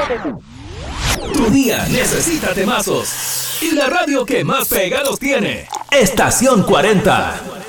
Tu día necesita temazos. Y la radio que más pegados tiene. Estación 40.